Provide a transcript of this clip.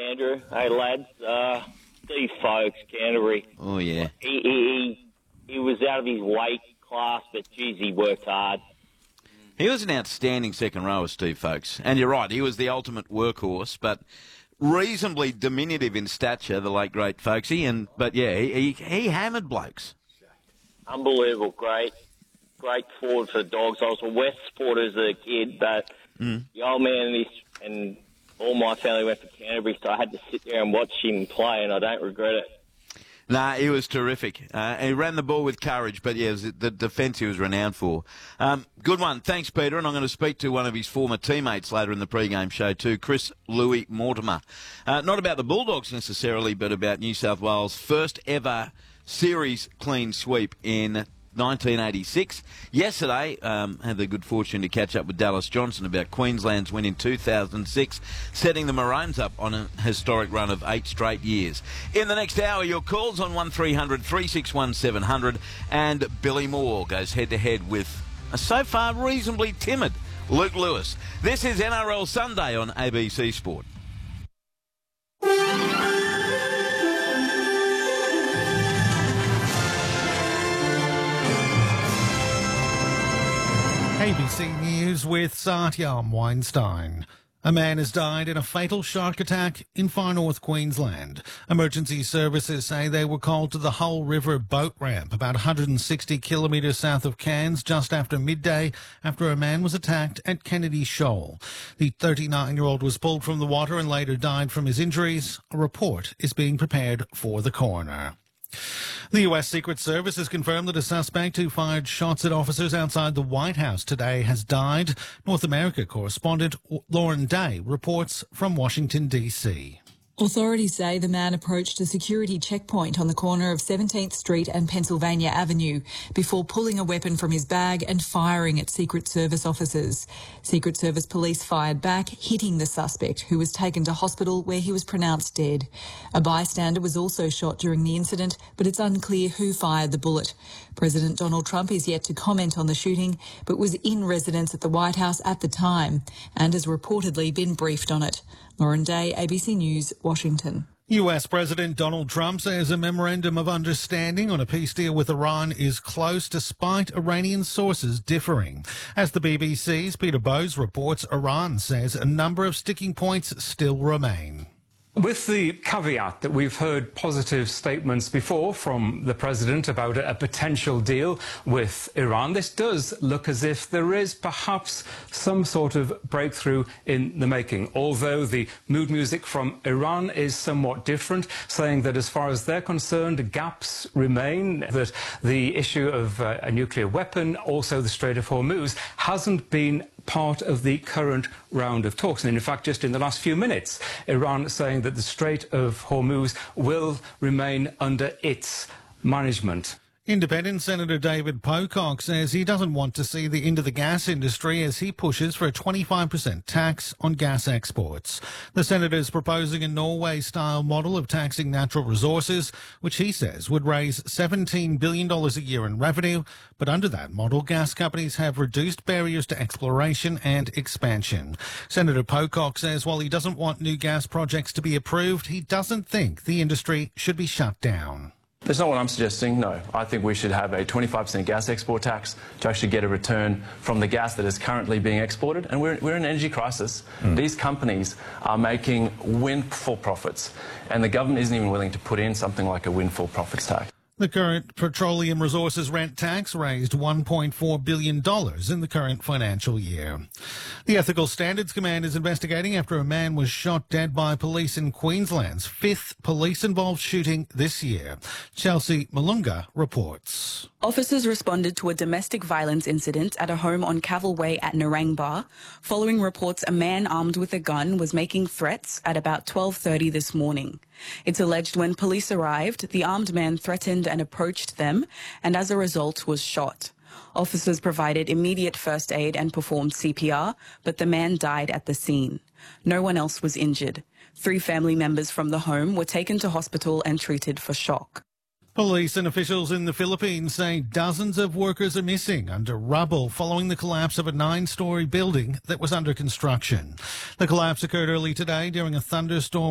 Andrew. Hey, lads. Steve Folkes, Canterbury. Oh, yeah. He was out of his weight class, but, geez, he worked hard. He was an outstanding second rower, Steve Folkes. And you're right, he was the ultimate workhorse, but reasonably diminutive in stature, the late, great Folkesy. But, yeah, he hammered blokes. Unbelievable. Great forward for the Dogs. I was a West supporter as a kid, but the old man and all my family went for Canterbury, so I had to sit there and watch him play, and I don't regret it. Nah, he was terrific. He ran the ball with courage, but yeah, it was the defence he was renowned for. Good one. Thanks, Peter. And I'm going to speak to one of his former teammates later in the pre-game show too, Chris Louis Mortimer. Not about the Bulldogs necessarily, but about New South Wales' first ever series clean sweep in 1986. Yesterday, had the good fortune to catch up with Dallas Johnson about Queensland's win in 2006, setting the Maroons up on a historic run of 8 straight years. In the next hour, your calls on 1300 361 700, and Billy Moore goes head-to-head with a so far reasonably timid Luke Lewis. This is NRL Sunday on ABC Sport. ABC News with Satyam Weinstein. A man has died in a fatal shark attack in far north Queensland. Emergency services say they were called to the Hull River boat ramp about 160 kilometres south of Cairns just after midday after a man was attacked at Kennedy Shoal. The 39-year-old was pulled from the water and later died from his injuries. A report is being prepared for the coroner. The U.S. Secret Service has confirmed that a suspect who fired shots at officers outside the White House today has died. North America correspondent Lauren Day reports from Washington, D.C. Authorities say the man approached a security checkpoint on the corner of 17th Street and Pennsylvania Avenue before pulling a weapon from his bag and firing at Secret Service officers. Secret Service police fired back, hitting the suspect, who was taken to hospital where he was pronounced dead. A bystander was also shot during the incident, but it's unclear who fired the bullet. President Donald Trump is yet to comment on the shooting, but was in residence at the White House at the time and has reportedly been briefed on it. Lauren Day, ABC News, Washington. U.S. President Donald Trump says a memorandum of understanding on a peace deal with Iran is close despite Iranian sources differing. As the BBC's Peter Bowes reports, Iran says a number of sticking points still remain. With the caveat that we've heard positive statements before from the president about a potential deal with Iran, this does look as if there is perhaps some sort of breakthrough in the making, although the mood music from Iran is somewhat different, saying that as far as they're concerned, gaps remain, that the issue of a nuclear weapon, also the Strait of Hormuz, hasn't been part of the current round of talks. And in fact, just in the last few minutes, Iran saying that the Strait of Hormuz will remain under its management. Independent Senator David Pocock says he doesn't want to see the end of the gas industry as he pushes for a 25% tax on gas exports. The senator is proposing a Norway-style model of taxing natural resources, which he says would raise $17 billion a year in revenue. But under that model, gas companies have reduced barriers to exploration and expansion. Senator Pocock says while he doesn't want new gas projects to be approved, he doesn't think the industry should be shut down. That's not what I'm suggesting, no. I think we should have a 25% gas export tax to actually get a return from the gas that is currently being exported. And we're in an energy crisis. These companies are making windfall profits, and the government isn't even willing to put in something like a windfall profits tax. The current petroleum resources rent tax raised $1.4 billion in the current financial year. The Ethical Standards Command is investigating after a man was shot dead by police in Queensland's 5th police-involved shooting this year. Chelsea Malunga reports. Officers responded to a domestic violence incident at a home on Cavill Way at Narangba, following reports a man armed with a gun was making threats at about 12:30 this morning. It's alleged when police arrived, the armed man threatened and approached them, and as a result was shot. Officers provided immediate first aid and performed CPR, but the man died at the scene. No one else was injured. 3 family members from the home were taken to hospital and treated for shock. Police and officials in the Philippines say dozens of workers are missing under rubble following the collapse of a 9-story building that was under construction. The collapse occurred early today during a thunderstorm